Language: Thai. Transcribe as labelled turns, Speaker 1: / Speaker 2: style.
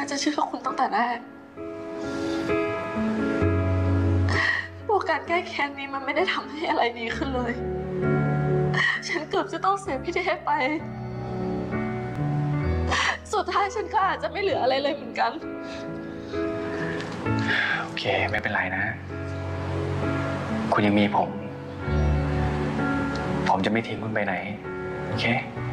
Speaker 1: จะเชื่อคุณตั้งแต่แรกว่าการแก้แค้นนี้มันไม่ได้ทำให้อะไรดีขึ้นเลย ฉันเกือบจะต้องเสียพี่เทพไปสุดท้ายฉันก็อาจจะไม่เหลืออะไรเลยเหมือนกัน
Speaker 2: โอเคไม่เป็นไรนะคุณยังมีผมจะไม่ทิ้งคุณไปไหนโอเค